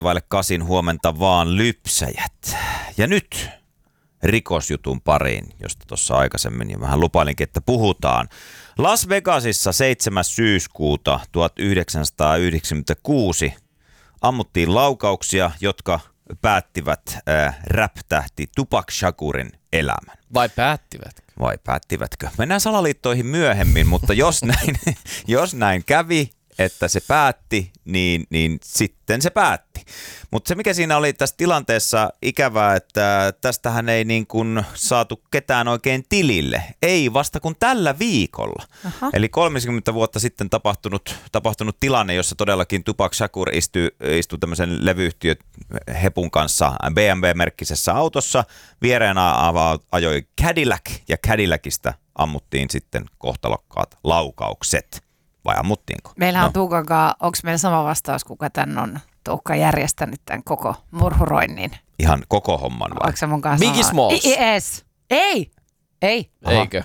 vaille 8 huomenta vaan lypsäjät. Ja nyt rikosjutun pariin, josta tuossa aikaisemmin jo vähän lupailinkin, että puhutaan. Las Vegasissa 7. syyskuuta 1996 ammuttiin laukauksia, jotka päättivät rap-tähti Tupac Shakurin elämän. Vai päättivätkö? Mennään salaliittoihin myöhemmin, mutta jos näin kävi, että se päätti, niin sitten se päätti. Mutta se mikä siinä oli tässä tilanteessa ikävää, että tästähän ei niin kuin saatu ketään oikein tilille. Ei vasta kuin tällä viikolla. Aha. Eli 30 vuotta sitten tapahtunut tilanne, jossa todellakin Tupac Shakur istui tämmöisen levyyhtiön hepun kanssa BMW-merkkisessä autossa. Viereen ajoi Cadillac ja Cadillacista ammuttiin sitten kohtalokkaat laukaukset. Vai ammuttiinko? Meillä on Tuukankaan, onko meillä sama vastaus, kuka tän on Tuukka järjestänyt tämän koko murhuroinnin? Ihan koko homman vai? Onko se mun kanssa Biggie Smalls. Yes. Ei. Eikö?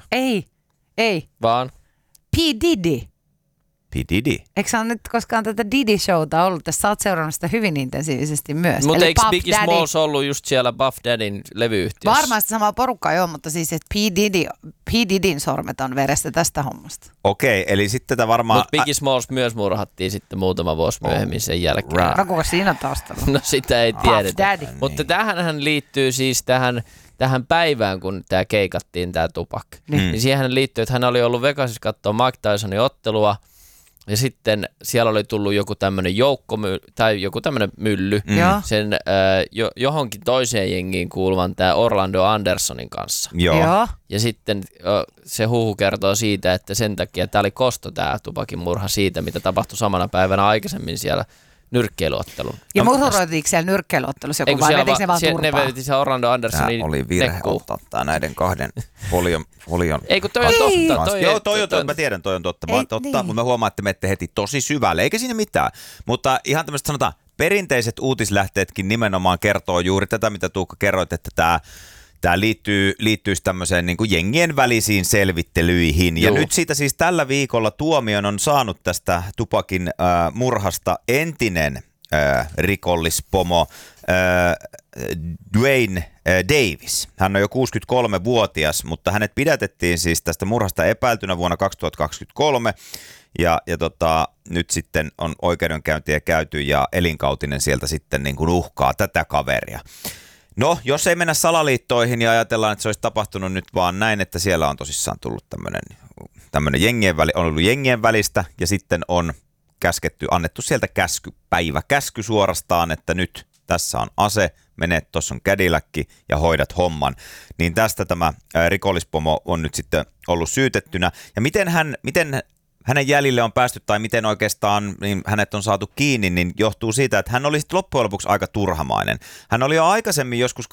Ei. Vaan? P. Diddy. P. Diddy. Eikö sä ole nyt koskaan tätä Diddy-showta ollut? Tässä sä oot seurannut sitä hyvin intensiivisesti myös. Mutta eikö Biggie Smalls ollut just siellä Puff Daddyn levyyhtiössä? Varmasti samaa porukkaa joo, mutta siis että P. Diddyn sormet on veressä tästä hommasta. Okei, eli sitten tätä varmaan... Mutta Biggie Smalls myös murhattiin sitten muutama vuosi myöhemmin sen jälkeen. No kuka siinä taustalla? No sitä ei tiedetä. Mutta tämähän liittyy siis tähän päivään, kun tämä keikattiin, tämä Tupac. Niin siihen liittyy, että hän oli ollut Vegasissa katsoa Mike Tysonin ottelua. Ja sitten siellä oli tullut joku tämmöinen tai joku tämmöinen mylly sen johonkin toiseen jengiin kuuluvan tämä Orlando Andersonin kanssa. Joo. Ja sitten se huhu kertoo siitä, että sen takia tämä oli kosto tämä Tupacin murha siitä, mitä tapahtui samana päivänä aikaisemmin siellä nyrkkeilyottelun. Ja murhuroitiinko siellä nyrkkeilyottelussa joku vai vetikö ne vaan turpaa? Ne veti se Orlando Andersonin. Tämä oli virhe ottaa näiden kahden folion. Ei kun toi on totta. Joo, toi on totta. Mä tiedän, toi on totta. Mutta mä huomaan, että menette heti tosi syvälle. Eikä siinä mitään. Mutta ihan tämmöistä sanotaan, perinteiset uutislähteetkin nimenomaan kertoo juuri tätä, mitä Tuukka kerroit, että tämä liittyisi tämmöiseen niin kuin jengien välisiin selvittelyihin. Ja nyt siitä siis tällä viikolla tuomion on saanut tästä Tupacin murhasta entinen rikollispomo Dwayne Davis. Hän on jo 63-vuotias, mutta hänet pidätettiin siis tästä murhasta epäiltynä vuonna 2023. Ja nyt sitten on oikeudenkäyntiä käyty ja elinkautinen sieltä sitten niin kuin uhkaa tätä kaveria. No, jos ei mennä salaliittoihin ja ajatellaan, että se olisi tapahtunut nyt vaan näin, että siellä on tosissaan tullut tämmöinen on ollut jengien välistä ja sitten on annettu sieltä päiväkäsky suorastaan, että nyt tässä on ase, menet, tuossa on Cadillac ja hoidat homman. Niin tästä tämä rikollispomo on nyt sitten ollut syytettynä. Ja miten hänen jäljille on päästy tai miten oikeastaan niin hänet on saatu kiinni, niin johtuu siitä, että hän oli loppujen lopuksi aika turhamainen. Hän oli jo aikaisemmin joskus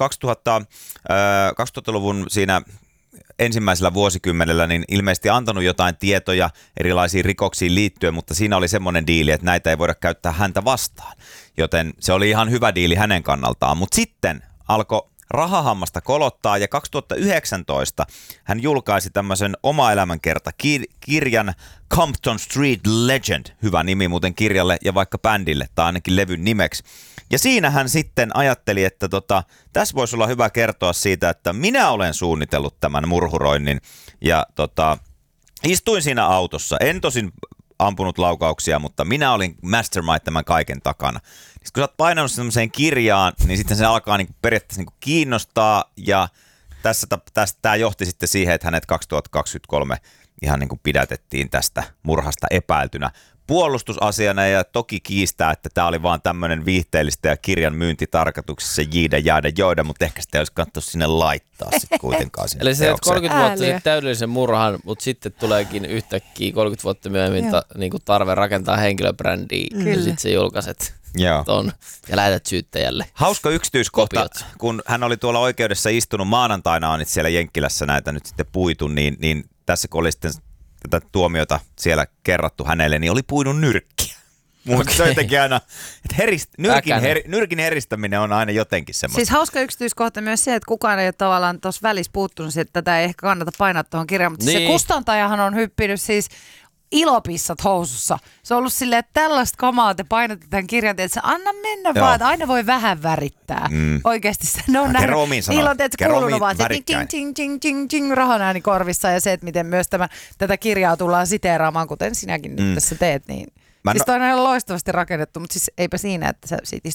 2000-luvun siinä ensimmäisellä vuosikymmenellä niin ilmeisesti antanut jotain tietoja erilaisiin rikoksiin liittyen, mutta siinä oli semmoinen diili, että näitä ei voida käyttää häntä vastaan. Joten se oli ihan hyvä diili hänen kannaltaan, mutta sitten alkoi rahahammasta kolottaa ja 2019 hän julkaisi tämmöisen oma elämänkerta-kirjan Compton Street Legend, hyvä nimi muuten kirjalle ja vaikka bändille tai ainakin levyn nimeksi. Ja siinä hän sitten ajatteli, että tässä voisi olla hyvä kertoa siitä, että minä olen suunnitellut tämän murhuroinnin ja istuin siinä autossa, en tosin ampunut laukauksia, mutta minä olin mastermind tämän kaiken takana. Kun sä oot painanut semmoiseen kirjaan, niin sitten se alkaa periaatteessa kiinnostaa ja tämä johti sitten siihen, että hänet 2023 ihan pidätettiin tästä murhasta epäiltynä puolustusasiana ja toki kiistää, että tämä oli vaan tämmöinen viihteellistä ja kirjan myyntitarkoituksessa jäädä, mutta ehkä sitä olisi kannattanut sinne laittaa sitten kuitenkaan sinne. Eli se 30 vuotta sitten täydellisen murhan, mutta sitten tuleekin yhtäkkiä 30 vuotta myöhemmin tarve rakentaa henkilöbrändiä ja sitten se julkaiset ton ja lähetät syyttäjälle. Hauska yksityiskohta, kun hän oli tuolla oikeudessa istunut maanantaina, on nyt siellä Jenkkilässä näitä nyt sitten puitu, niin tässä kun oli sitten tätä tuomiota siellä kerrattu hänelle, niin oli puinut nyrkkiä. Mutta se on jotenkin aina, että nyrkin heristäminen on aina jotenkin semmoista. Siis hauska yksityiskohta myös se, että kukaan ei ole tavallaan tuossa välissä puuttunut, että tätä ei ehkä kannata painaa tuohon kirjaan, mutta niin. Se kustantajahan on hyppinyt siis ilopissat housussa. Se on ollut silleen, että tällaista kamaa te painatte tämän kirjan, että anna mennä vaan, että aina voi vähän värittää. Oikeasti ne on näin. Niillä on kuulunut vaan se ting, rahan ääni korvissa ja se, että miten myös tätä kirjaa tullaan siteeraamaan, kuten sinäkin nyt tässä teet, niin. Siis toi on loistavasti rakennettu, mutta siis eipä siinä, että sä siitä